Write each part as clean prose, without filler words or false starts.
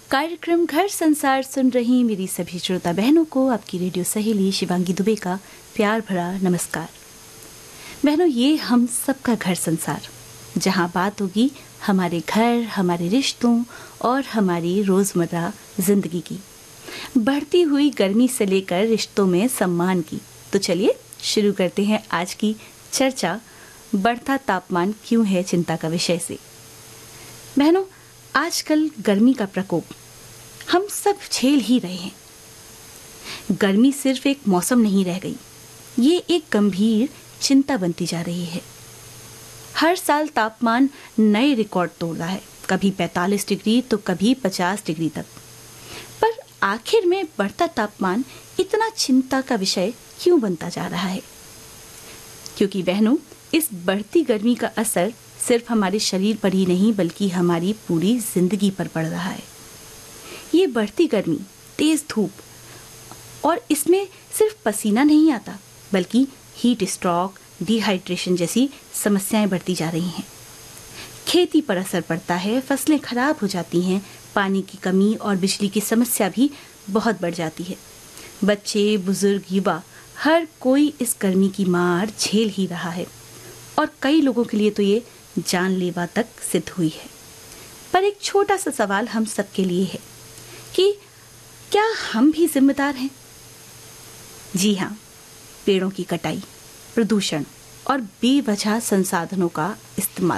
कार्यक्रम घर संसार सुन रही मेरी सभी श्रोता बहनों को आपकी रेडियो सहेली शिवांगी दुबे का प्यार भरा नमस्कार। बहनों, ये हम सबका घर संसार, जहाँ बात होगी हमारे घर, हमारे रिश्तों और हमारी रोजमर्रा जिंदगी की, बढ़ती हुई गर्मी से लेकर रिश्तों में सम्मान की। तो चलिए शुरू करते हैं आज की चर्चा बढ़ता तापमान क्यों है चिंता का विषय से। बहनों, आजकल गर्मी का प्रकोप हम सब झेल ही रहे हैं। गर्मी सिर्फ एक मौसम नहीं रह गई, ये एक गंभीर चिंता बनती जा रही है। हर साल तापमान नए रिकॉर्ड तोड़ रहा है, कभी 45 डिग्री तो कभी 50 डिग्री तक। पर आखिर में बढ़ता तापमान इतना चिंता का विषय क्यों बनता जा रहा है? क्योंकि बहनों, इस बढ़ती गर्मी का असर सिर्फ हमारे शरीर पर ही नहीं बल्कि हमारी पूरी जिंदगी पर पड़ रहा है। ये बढ़ती गर्मी, तेज धूप और इसमें सिर्फ पसीना नहीं आता बल्कि हीट स्ट्रोक, डिहाइड्रेशन जैसी समस्याएं बढ़ती जा रही हैं। खेती पर असर पड़ता है, फसलें खराब हो जाती हैं, पानी की कमी और बिजली की समस्या भी बहुत बढ़ जाती है। बच्चे, बुजुर्ग, युवा, हर कोई इस गर्मी की मार झेल ही रहा है और कई लोगों के लिए तो ये जानलेवा तक सिद्ध हुई है। पर एक छोटा सा सवाल हम सबके लिए है कि क्या हम भी जिम्मेदार हैं? जी हाँ, पेड़ों की कटाई, प्रदूषण और बेवजह संसाधनों का इस्तेमाल,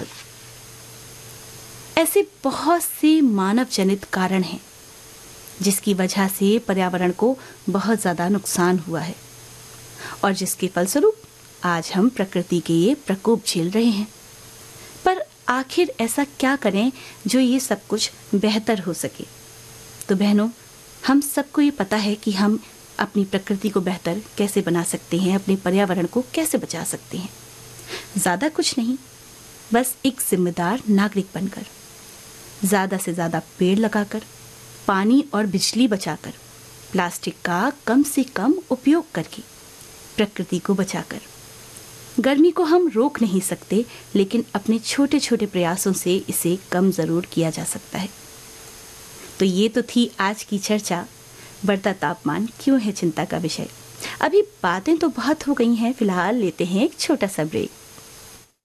ऐसे बहुत से मानव जनित कारण हैं जिसकी वजह से पर्यावरण को बहुत ज्यादा नुकसान हुआ है और जिसके फलस्वरूप आज हम प्रकृति के ये प्रकोप झेल रहे हैं। पर आखिर ऐसा क्या करें जो ये सब कुछ बेहतर हो सके? तो बहनों, हम सबको ये पता है कि हम अपनी प्रकृति को बेहतर कैसे बना सकते हैं, अपने पर्यावरण को कैसे बचा सकते हैं। ज़्यादा कुछ नहीं, बस एक जिम्मेदार नागरिक बनकर, ज़्यादा से ज़्यादा पेड़ लगाकर, पानी और बिजली बचाकर, प्लास्टिक का कम से कम उपयोग करके, प्रकृति को बचाकर। गर्मी को हम रोक नहीं सकते, लेकिन अपने छोटे छोटे प्रयासों से इसे कम ज़रूर किया जा सकता है। तो ये तो थी आज की चर्चा, बढ़ता तापमान क्यों है चिंता का विषय। अभी बातें तो बहुत हो गई हैं, फिलहाल लेते हैं एक छोटा सा ब्रेक।